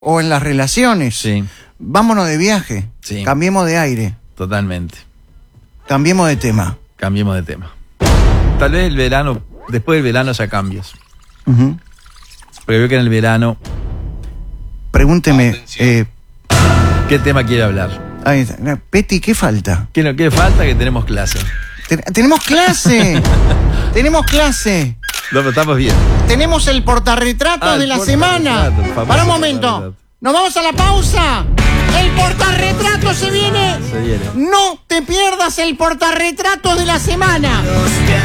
o en las relaciones. Sí. Vámonos de viaje. Sí. Cambiemos de aire. Totalmente. Cambiemos de tema. Cambiemos de tema. Tal vez el verano, después del verano haya cambios. Ujú. Porque veo que en el verano, Pregúnteme, ¿qué tema quiere hablar? ahí está. Peti, ¿qué falta? ¿Qué falta? Que tenemos clase. Tenemos clase. Tenemos clase. No, pero estamos bien. Tenemos el portarretratos de la semana. famoso Para un momento. portarretrato. Nos vamos a la pausa. El portarretrato se viene. Se viene. No te pierdas el portarretrato de la semana.